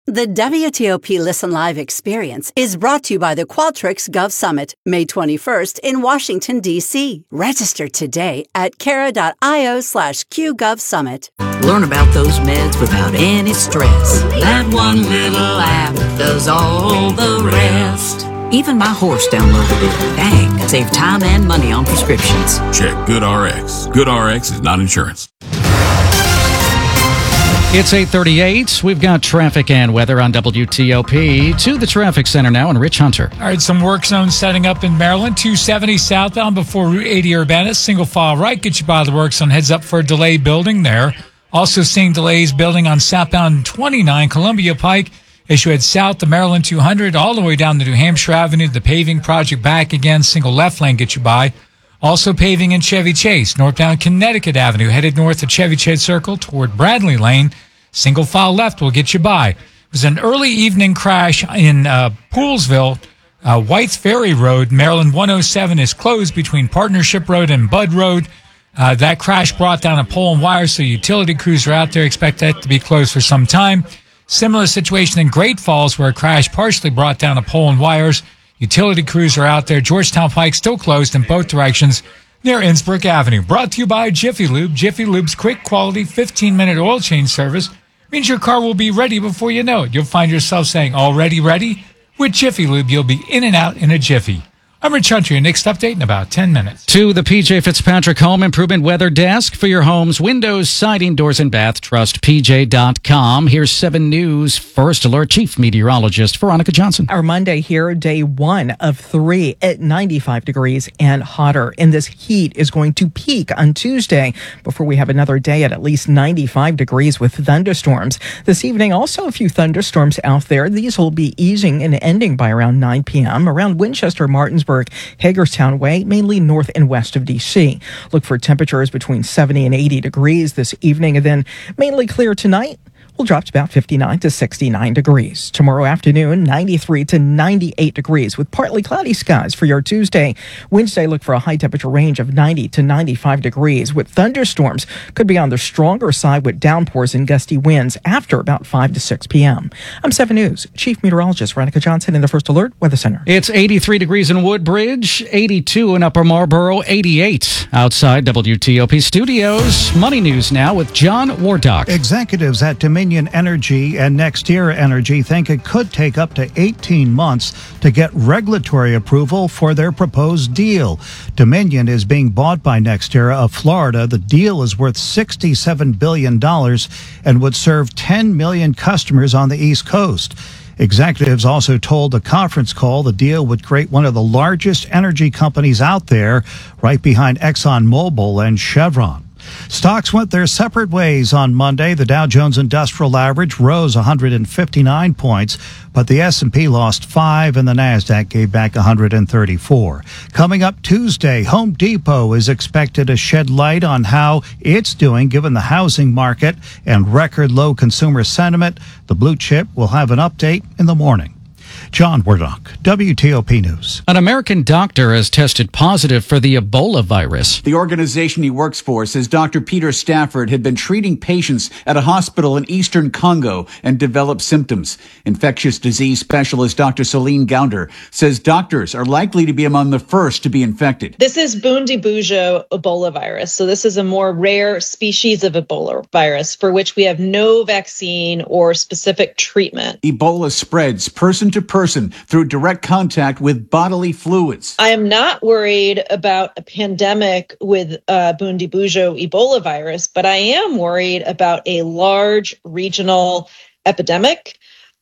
The WTOP Listen Live experience is brought to you by the Qualtrics Gov Summit, May 21st in Washington, D.C. Register today at Cara.io/QGovSummit. Learn about those meds without any stress. That one little app does all the rest. Even my horse downloaded it. Dang, save time and money on prescriptions. Check GoodRx. GoodRx is not insurance. It's 8:38. We've got traffic and weather on WTOP. To the traffic center now, and Rich Hunter. All right, some work zones setting up in Maryland. 270 southbound before Route 80 Urbana. Single file right, get you by the work zone. Heads up for a delay building there. Also seeing delays building on southbound 29 Columbia Pike as you head south to Maryland 200 all the way down to New Hampshire Avenue. The paving project back again. Single left lane get you by. Also paving in Chevy Chase, northbound Connecticut Avenue, headed north of Chevy Chase Circle toward Bradley Lane. Single file left will get you by. It was an early evening crash in Poolsville, White's Ferry Road. Maryland 107 is closed between Partnership Road and Budd Road. That crash brought down a pole and wire, so utility crews are out there. Expect that to be closed for some time. Similar situation in Great Falls, where a crash partially brought down a pole and wires. Utility crews are out there. Georgetown Pike still closed in both directions near Innsbrook Avenue. Brought to you by Jiffy Lube. Jiffy Lube's quick, quality, 15-minute oil change service means your car will be ready before you know it. You'll find yourself saying, already ready? With Jiffy Lube, you'll be in and out in a jiffy. I'm Rich Hunter, your next update in about 10 minutes. To the P.J. Fitzpatrick Home Improvement Weather Desk for your homes, windows, siding, doors, and bath. Trust PJ.com. Here's 7 News First Alert Chief Meteorologist Veronica Johnson. Our Monday here, day 1 of 3 at 95 degrees and hotter. And this heat is going to peak on Tuesday before we have another day at least 95 degrees with thunderstorms. This evening, also a few thunderstorms out there. These will be easing and ending by around 9 p.m. around Winchester, Martinsburg, Hagerstown Way, mainly north and west of D.C. Look for temperatures between 70 and 80 degrees this evening, and then mainly clear tonight. Will drop to about 59 to 69 degrees. Tomorrow afternoon, 93 to 98 degrees with partly cloudy skies for your Tuesday. Wednesday, look for a high temperature range of 90 to 95 degrees with thunderstorms. Could be on the stronger side with downpours and gusty winds after about 5 to 6 p.m. I'm 7 News Chief Meteorologist Veronica Johnson in the First Alert Weather Center. It's 83 degrees in Woodbridge, 82 in Upper Marlboro, 88 outside WTOP studios. Money News now with John Wardock. Executives at Dominion Energy and NextEra Energy think it could take up to 18 months to get regulatory approval for their proposed deal. Dominion is being bought by NextEra of Florida. The deal is worth $67 billion and would serve 10 million customers on the East Coast. Executives also told a conference call the deal would create one of the largest energy companies out there, right behind ExxonMobil and Chevron. Stocks went their separate ways on Monday. The Dow Jones Industrial Average rose 159 points, but the S&P lost 5 and the Nasdaq gave back 134. Coming up Tuesday, Home Depot is expected to shed light on how it's doing given the housing market and record low consumer sentiment. The blue chip will have an update in the morning. John Wardock, WTOP News. An American doctor has tested positive for the Ebola virus. The organization he works for says Dr. Peter Stafford had been treating patients at a hospital in eastern Congo and developed symptoms. Infectious disease specialist Dr. Celine Gounder says doctors are likely to be among the first to be infected. This is Bundibugyo Ebola virus. So this is a more rare species of Ebola virus for which we have no vaccine or specific treatment. Ebola spreads person to person through direct contact with bodily fluids. I am not worried about a pandemic with Bundibugyo Ebola virus, but I am worried about a large regional epidemic.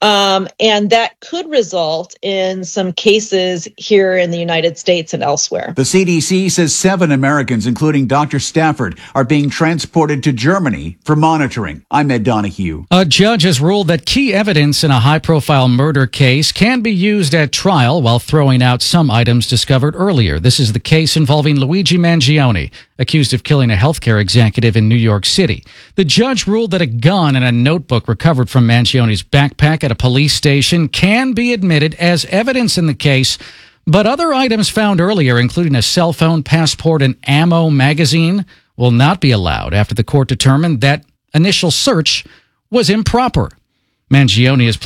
And that could result in some cases here in the United States and elsewhere. The CDC says 7 Americans, including Dr. Stafford, are being transported to Germany for monitoring. I'm Ed Donahue. A judge has ruled that key evidence in a high-profile murder case can be used at trial while throwing out some items discovered earlier. This is the case involving Luigi Mangione, accused of killing a healthcare executive in New York City. The judge ruled that a gun and a notebook recovered from Mangione's backpack at a police station can be admitted as evidence in the case, but other items found earlier, including a cell phone, passport, and ammo magazine, will not be allowed after the court determined that initial search was improper. Mangione is